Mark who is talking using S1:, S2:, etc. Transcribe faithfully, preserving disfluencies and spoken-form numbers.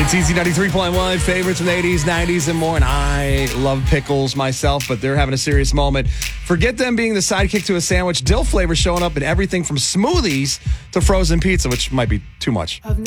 S1: It's Easy ninety-three point one, favorites from the eighties, nineties, and more. And I love pickles myself, but they're having a serious moment. Forget them being the sidekick to a sandwich. Dill flavor showing up in everything from smoothies to frozen pizza, which might be too much.